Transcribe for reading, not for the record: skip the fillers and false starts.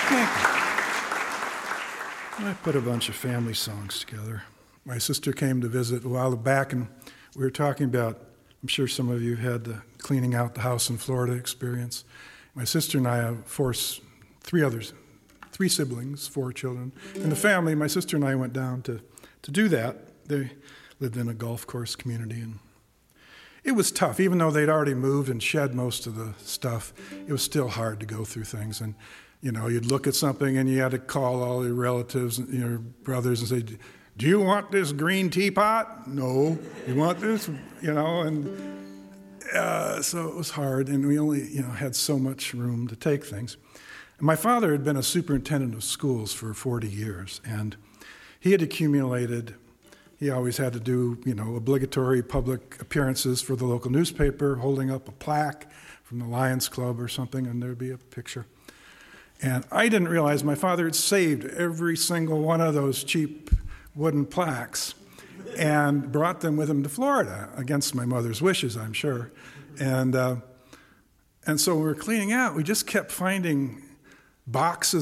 Thank you. I put a bunch of family songs together. My sister came to visit a while back, and we were talking about, I'm sure some of you had the cleaning out the house in Florida experience. My sister and I have three siblings, 4 children. In the family, my sister and I went down to do that. They lived in a golf course community, and it was tough. Even though they'd already moved and shed most of the stuff, it was still hard to go through things. And, you'd look at something and you had to call all your relatives, your brothers, and say, do you want this green teapot? No. You want this? And so it was hard, and we only, had so much room to take things. And my father had been a superintendent of schools for 40 years, and he had accumulated, he always had to do, obligatory public appearances for the local newspaper, holding up a plaque from the Lions Club or something, and there'd be a picture. And I didn't realize my father had saved every single one of those cheap wooden plaques and brought them with him to Florida, against my mother's wishes, I'm sure. And so when we were cleaning out, we just kept finding boxes